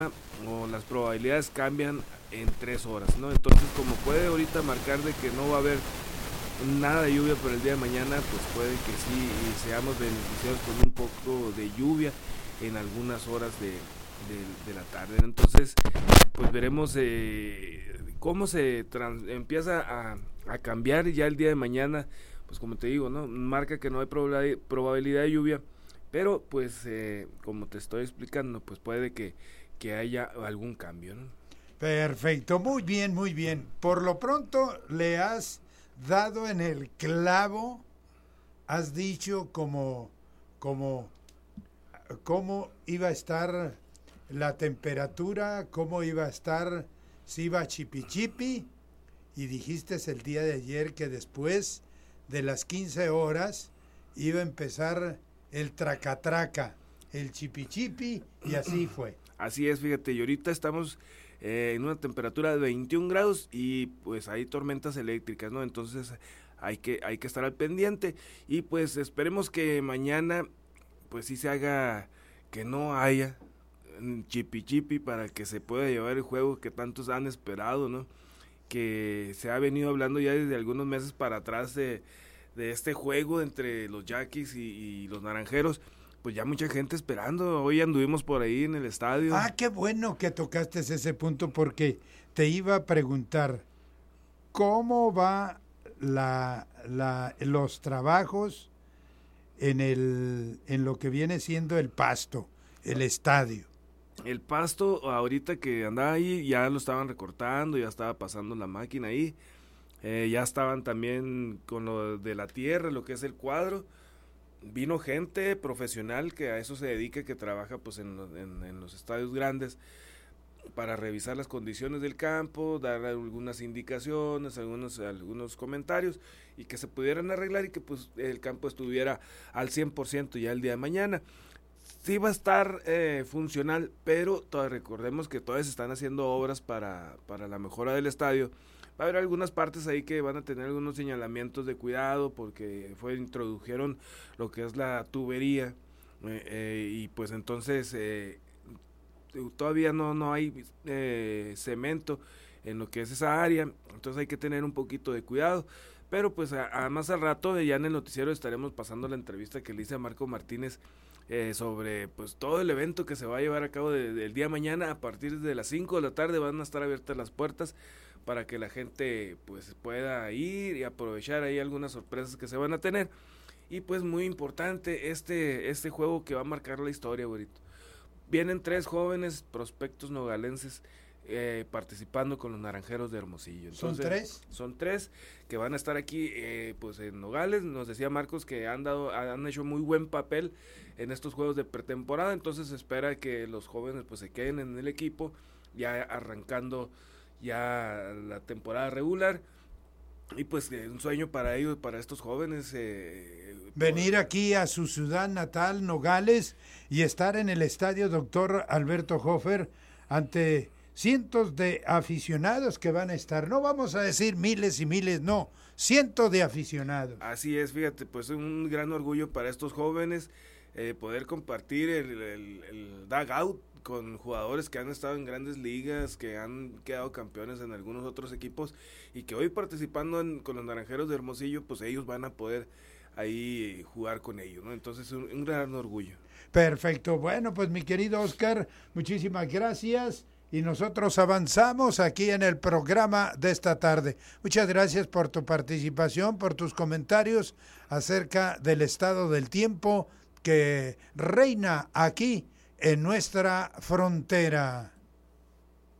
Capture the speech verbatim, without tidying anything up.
o las probabilidades cambian en tres horas, ¿no? Entonces, como puede ahorita marcar de que no va a haber nada de lluvia por el día de mañana, pues puede que sí seamos beneficiados con un poco de lluvia en algunas horas de, de, de la tarde. Entonces, pues veremos eh, cómo se trans, empieza a, a cambiar ya el día de mañana. Pues como te digo, ¿no? Marca que no hay probabilidad, probabilidad de lluvia, pero pues eh, como te estoy explicando, pues puede que, que haya algún cambio, ¿no? Perfecto, muy bien, muy bien. Por lo pronto le has dado en el clavo, has dicho como, como, cómo iba a estar la temperatura, cómo iba a estar, si iba a chipi chipi, y dijiste el día de ayer que después de las quince horas iba a empezar el tracatraca, el chipi chipi, y así fue. Así es, fíjate, y ahorita estamos eh, en una temperatura de veintiún grados y pues hay tormentas eléctricas, ¿no? Entonces hay que, hay que estar al pendiente y pues esperemos que mañana pues sí se haga, que no haya chipi chipi para que se pueda llevar el juego que tantos han esperado, ¿no? Que se ha venido hablando ya desde algunos meses para atrás de, de este juego entre los Yaquis y, y los Naranjeros. Pues ya mucha gente esperando, hoy anduvimos por ahí en el estadio. Ah, qué bueno que tocaste ese punto porque te iba a preguntar, ¿cómo va la, la, los trabajos en, el, en lo que viene siendo el pasto, el estadio? El pasto, ahorita que andaba ahí, ya lo estaban recortando, ya estaba pasando la máquina ahí, eh, ya estaban también con lo de la tierra, lo que es el cuadro. Vino gente profesional que a eso se dedica, que trabaja pues en, en, en los estadios grandes para revisar las condiciones del campo, dar algunas indicaciones, algunos, algunos comentarios y que se pudieran arreglar y que pues el campo estuviera al cien por ciento ya el día de mañana. Sí va a estar eh, funcional, pero todavía recordemos que todavía se están haciendo obras para, para la mejora del estadio. Va a haber algunas partes ahí que van a tener algunos señalamientos de cuidado porque fue introdujeron lo que es la tubería eh, eh, y pues entonces eh, todavía no, no hay eh, cemento en lo que es esa área, entonces hay que tener un poquito de cuidado. Pero pues a, a más al rato ya en el noticiero estaremos pasando la entrevista que le hice a Marco Martínez eh, sobre pues todo el evento que se va a llevar a cabo de, de, el día de mañana. A partir de las cinco de la tarde van a estar abiertas las puertas para que la gente pues pueda ir y aprovechar ahí algunas sorpresas que se van a tener. Y pues muy importante este, este juego que va a marcar la historia, güerito. Vienen tres jóvenes prospectos nogalenses eh, participando con los Naranjeros de Hermosillo. Entonces, ¿Son tres? Son tres que van a estar aquí eh, pues en Nogales. Nos decía Marcos que han, dado, han hecho muy buen papel en estos juegos de pretemporada. Entonces se espera que los jóvenes pues se queden en el equipo ya arrancando ya la temporada regular y pues eh, un sueño para ellos, para estos jóvenes eh, venir aquí a su ciudad natal, Nogales, y estar en el estadio Doctor Alberto Hofer ante cientos de aficionados que van a estar, no vamos a decir miles y miles, no, cientos de aficionados. Así es, fíjate, pues es un gran orgullo para estos jóvenes eh, poder compartir el, el, el dugout con jugadores que han estado en grandes ligas, que han quedado campeones en algunos otros equipos y que hoy participando en, con los Naranjeros de Hermosillo, pues ellos van a poder ahí jugar con ellos, ¿no? Entonces un, un gran orgullo. Perfecto, bueno pues mi querido Oscar, muchísimas gracias y nosotros avanzamos aquí en el programa de esta tarde. Muchas gracias por tu participación, por tus comentarios acerca del estado del tiempo que reina aquí en nuestra frontera.